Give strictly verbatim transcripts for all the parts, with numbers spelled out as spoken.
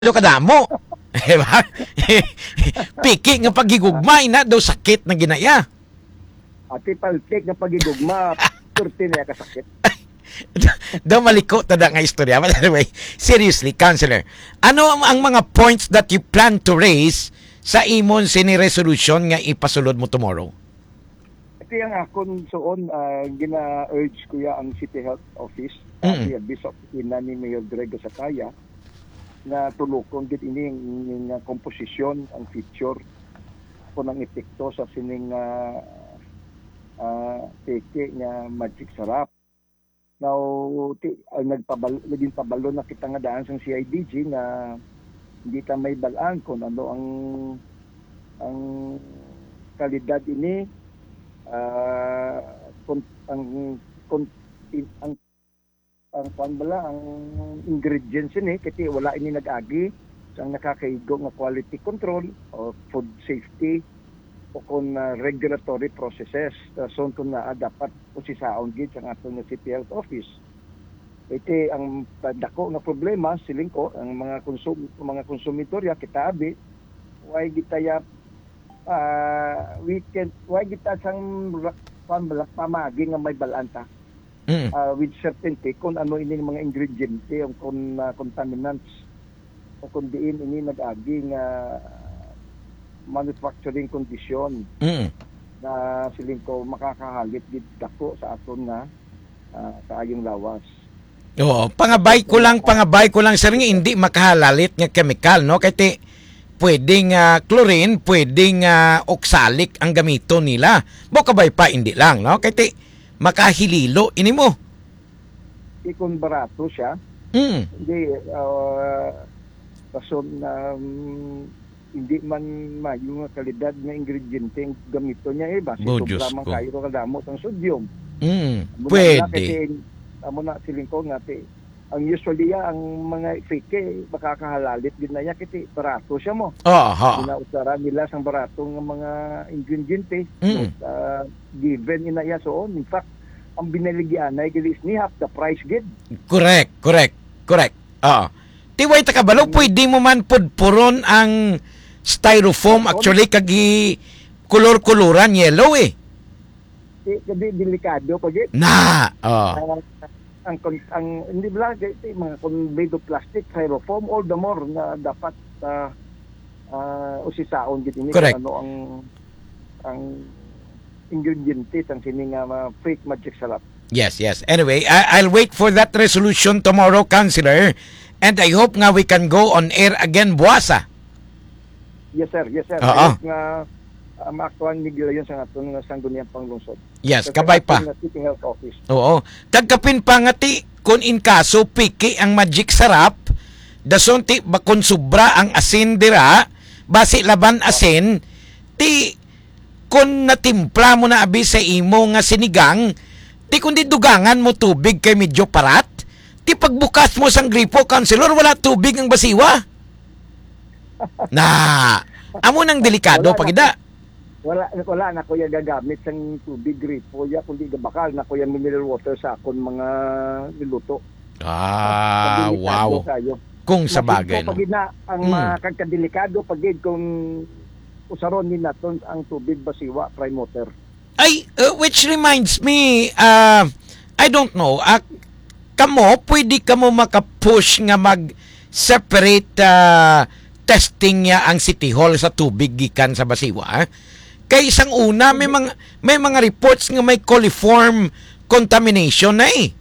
Lo kadamo. Diba? Piki nga pagigugmay na daw sakit na ginaya. Ati paltik nga pagigugma, turti na kasakit. Daw maliko tada nga istorya. But anyway, seriously, counselor, ano ang, ang mga points that you plan to raise sa imon sini resolution nga ipasulod mo tomorrow? Ito yung akong suon, uh, gina-urge ko ya ang City Health Office, Mm. uh, Bishop ina ni Mayor Grego Sakaya, na tulukon gid ini ng uh, komposisyon ang feature ko ng epekto sa sining uh, uh, teke nga magic sarap. Now, ti, uh, nagpabalo, naging pabalo na kita nga daan sa C I D G na hindi ta may balaan kung ano ang ang kalidad ini, uh, kung, ang, kung, ang ang kwan bala ang ingredients ini kasi wala ini nag-agi sang nakakaigo nga quality control o food safety o kung uh, regulatory processes uh, so kung na uh, dapat usisaon gid sa aton nga City Health Office. Iti ang dako nga problema siling ko ang mga konsum mga konsumidor ya kita abi why gitaya uh, we can why kita sang kwan bala pamagi nga may balanta. Mm. Uh, with certainty kung ano ini mga ingrediente o kung uh, contaminants o kung diin ini nag-agi nga manufacturing condition Mm. na siling ko makakahalit gid dako sa aton nga uh, kaayong lawas. Oo, pangabay ko lang, pangabay ko lang sir nga hindi makahalalit nga chemical, no? Kaya pwedeng uh, chlorine, pwedeng uh, oxalic ang gamito nila. Mo kabay pa hindi lang, no? Kaya makahililo ini mo. Ikon barato siya. Mm. Hindi uh, rason um, hindi man mayo nga kalidad nga ingrediente ang gamito niya eh base Oh, sobra Diyos man ko. kayo kadamot ang sodium. Mm. Muna na Pwede. kasi amo na siling ko nga ti ang usually ya, ang mga fake makakahalalit din na ya kasi barato siya mo. Aha. Ginausara nila sang barato ng mga ingrediente Mm. uh, given ina ya so in fact ang binaligyan ay gilis ni half the price gid. Correct, correct, correct. Ah. Tiway ta kabalo, pwede mo man pudpuron ang styrofoam actually kagi kulor-kuluran yellow eh. Di kadi delikado pa gid. Na. Oh. Uh, ang ang, ang hindi bala gid mga conveyed of plastic styrofoam all the more na dapat uh, uh, usisaon gid ini Correct. kung ano ang ang ingrediente ang sining uh, fake magic salad. Yes, yes. Anyway, I- I'll wait for that resolution tomorrow, Councilor. And I hope nga we can go on air again buwasa. Yes sir, yes sir. Oo. Nga uh, maaktuhan ni Gilayon sa aton nga sangguniang panglungsod. Yes, Sa kabay pa. aton nga City Health Office. Oo. Tagkapin pa nga ti, kung in kaso, piki ang magic sarap, dason ti, bakon sobra ang asin dira, basi laban asin, ti, kung natimpla mo na abi sa imo nga sinigang, ti kundi dugangan mo tubig kay medyo parat, ti pagbukas mo sang gripo, Councilor, wala tubig ang basiwa. Na, amo nang delikado Wala pagida. Wala wala na ko ya gagamit sang tubig gripo ya kundi gabakal na ko ya mineral water sa akon mga niluto. Ah, Delikado wow. kayo. Kung sa bagay, Nakita no? pagid na ang Hmm. mga kagkadelikado pagid kung usaron ni naton ang tubig basiwa prime water. Ay, uh, which reminds me, uh, I don't know, uh, kamo, pwede kamo makapush nga mag-separate uh, testing niya ang City Hall sa tubig gikan sa basiwa. Kay isang una, may mga, may mga reports nga may coliform contamination na eh.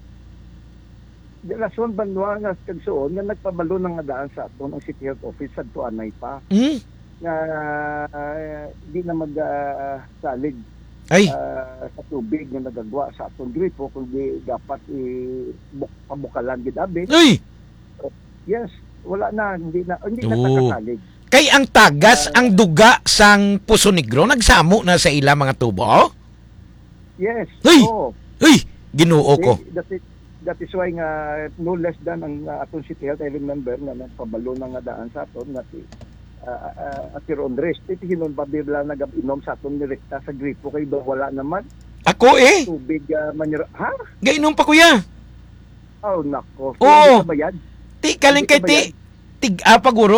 Di rason banwa nga kagsuon nga nagpabalo na nga daan sa aton ang City Health Office sa tuanay pa Hmm? nga uh, di na mag-salig Ay, uh, sa tubig nga nagagwa sa aton gripo kundi dapat i-pabukalan gid abi. ay, Yes, wala na hindi na hindi na Oo. nakasalig. kay ang tagas, ang duga sang Puso Negro, nagsamo na sa ila mga tubo. Oh? Yes. Hey! Oo. Uy, ginuo ko. Eh, That is, that is why nga no less than ang uh, aton City Health, I remember na nagpabalo na nga daan sa aton nga ti uh, uh, Ati Rondres, iti hinon pa bigla nag-inom sa aton direkta sa gripo kay do wala naman Ako eh, tubig uh, manira. Ha? gainom pa kuya. Oh, nako. Oo. Hindi ka bayad? Ti, kaling kay Hindi ka ti, tig-a paguro